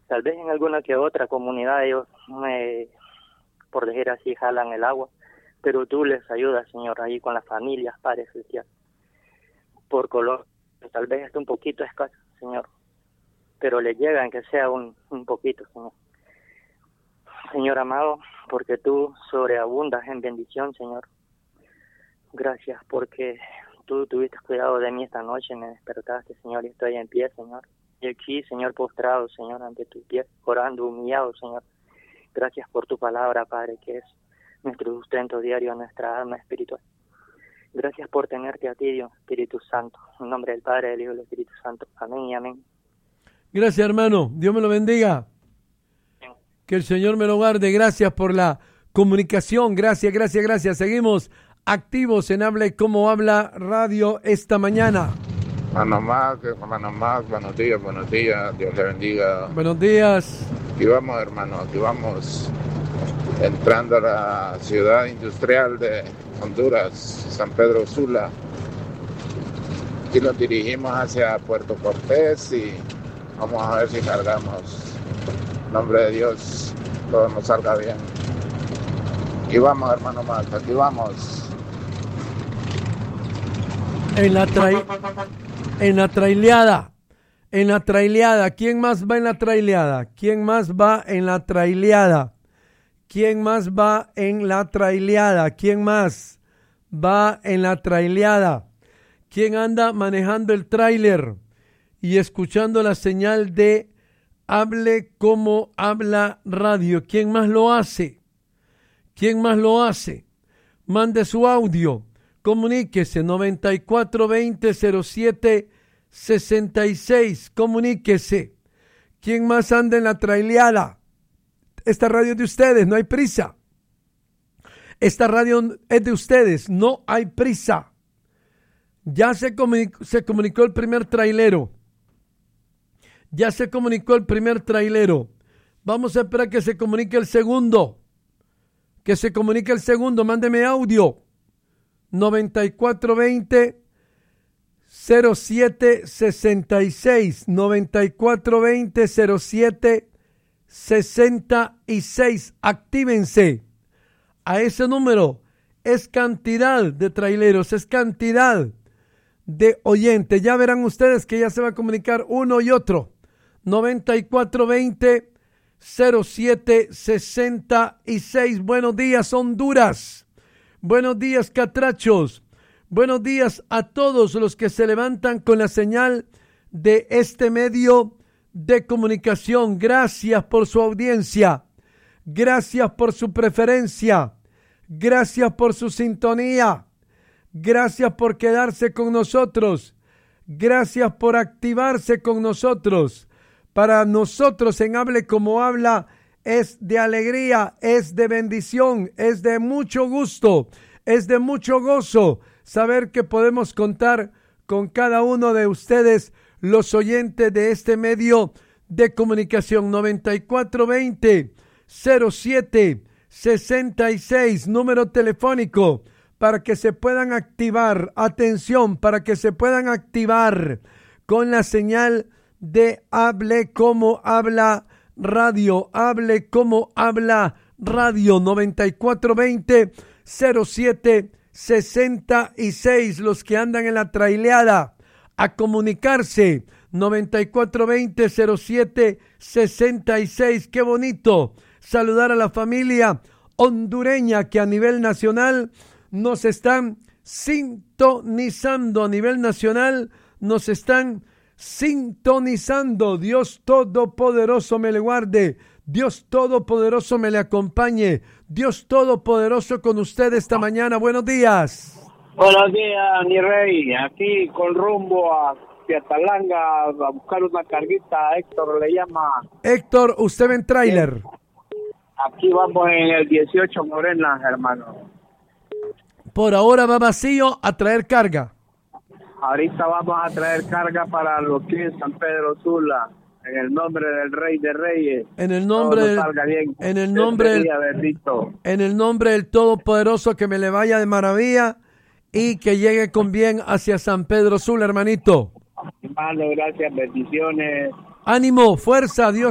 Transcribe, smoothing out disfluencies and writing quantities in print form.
Tal vez en alguna que otra comunidad ellos, por decir así, jalan el agua, pero tú les ayudas, Señor, ahí con las familias, Padre Celestial. Por color, tal vez esté un poquito escaso, Señor, pero le llegan que sea un poquito, Señor. Señor amado, porque tú sobreabundas en bendición, Señor. Gracias porque tú tuviste cuidado de mí esta noche, me despertaste, Señor, y estoy en pie, Señor. Y aquí, Señor, postrado, Señor, ante tus pies, orando, humillado, Señor. Gracias por tu palabra, Padre, que es nuestro sustento diario, nuestra alma espiritual. Gracias por tenerte a ti, Dios, Espíritu Santo. En nombre del Padre, del Hijo y del Espíritu Santo. Amén y amén. Gracias, hermano. Dios me lo bendiga. Que el Señor me lo guarde. Gracias por la comunicación. Gracias. Seguimos activos en Hable Como Habla Radio esta mañana. Hermano Max, buenos días, Dios le bendiga. Buenos días. Aquí vamos, hermano, entrando a la ciudad industrial de Honduras, San Pedro Sula. Aquí nos dirigimos hacia Puerto Cortés y vamos a ver si cargamos. En nombre de Dios, todo nos salga bien. Aquí vamos, hermano Max, aquí vamos. En la traileada. ¿Quién más va en la traileada? ¿Quién más va en la traileada? ¿Quién más va en la traileada? ¿Quién más va en la traileada? ¿Quién anda manejando el tráiler y escuchando la señal de Hable Como Habla Radio? ¿Quién más lo hace? ¿Quién más lo hace? Mande su audio. Comuníquese 9420-0766. Comuníquese. ¿Quién más anda en la traileada? Esta radio es de ustedes, no hay prisa. Esta radio es de ustedes, no hay prisa. Ya se comunicó el primer trailero. Vamos a esperar que se comunique el segundo. Mándeme audio. 9420-0766. 9420-0766. Actívense. A ese número es cantidad de traileros, es cantidad de oyentes. Ya verán ustedes que ya se va a comunicar uno y otro. 9420-0766. Buenos días, Honduras. Buenos días, Catrachos. Buenos días a todos los que se levantan con la señal de este medio de comunicación. Gracias por su audiencia. Gracias por su preferencia. Gracias por su sintonía. Gracias por quedarse con nosotros. Gracias por activarse con nosotros. Para nosotros en Hable Como Habla es de alegría, es de bendición, es de mucho gusto, es de mucho gozo saber que podemos contar con cada uno de ustedes, los oyentes de este medio de comunicación. 9420-0766, número telefónico para que se puedan activar. Atención, para que se puedan activar con la señal de Hable Como Habla Radio. Hable Como Habla Radio. 9420-0766. Los que andan en la traileada, a comunicarse. 9420-0766. Qué bonito saludar a la familia hondureña que a nivel nacional nos están sintonizando. A nivel nacional nos están sintonizando. Dios Todopoderoso me le guarde. Dios Todopoderoso me le acompañe. Dios Todopoderoso con usted esta mañana. Buenos días. Buenos días, mi rey. Aquí con rumbo hacia Talanga a buscar una carguita. Héctor le llama. Héctor, ¿usted va en tráiler? Aquí vamos en el 18 Morena, hermano. Por ahora va vacío a traer carga. Ahorita vamos a traer carga para lo que es San Pedro Sula, en el nombre del Rey de Reyes. En el nombre del, en el nombre del Todopoderoso, que me le vaya de maravilla y que llegue con bien hacia San Pedro Sula, hermanito. Hermano, gracias, bendiciones. Ánimo, fuerza, Dios